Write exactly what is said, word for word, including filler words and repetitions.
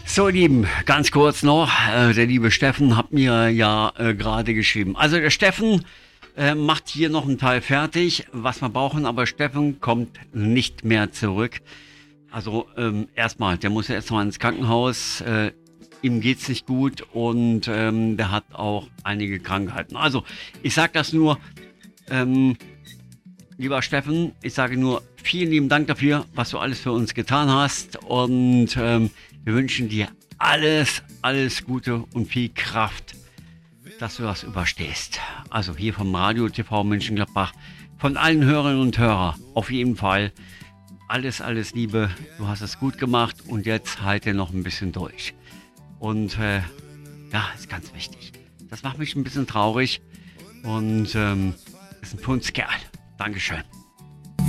So, ihr Lieben, ganz kurz noch, äh, der liebe Steffen hat mir ja äh, gerade geschrieben. Also der Steffen äh, macht hier noch einen Teil fertig, was wir brauchen, aber Steffen kommt nicht mehr zurück. Also ähm, erstmal, der muss ja erstmal ins Krankenhaus, äh, ihm geht's nicht gut und ähm, der hat auch einige Krankheiten. Also ich sage das nur, ähm, lieber Steffen, ich sage nur vielen lieben Dank dafür, was du alles für uns getan hast und ähm, wir wünschen dir alles, alles Gute und viel Kraft, dass du das überstehst. Also hier vom Radio T V Mönchengladbach, von allen Hörerinnen und Hörern, auf jeden Fall alles, alles Liebe. Du hast es gut gemacht und jetzt halte noch ein bisschen durch. Und äh, ja, ist ganz wichtig. Das macht mich ein bisschen traurig und ähm, ist ein Punzkerl. Dankeschön.